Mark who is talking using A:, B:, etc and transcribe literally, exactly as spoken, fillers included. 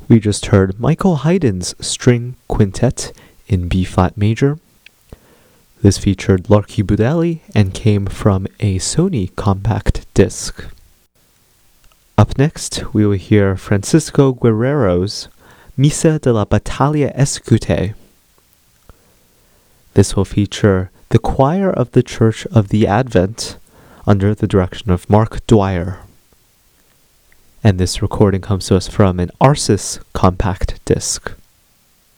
A: We just heard Michael Haydn's String Quintet in B-flat major. This featured L'Archibudelli and came from a Sony compact disc. Up next, we will hear Francisco Guerrero's Misa de la Battaglia Escute. This will feature the choir of the Church of the Advent under the direction of Mark Dwyer. And this recording comes to us from an Arsis compact disc.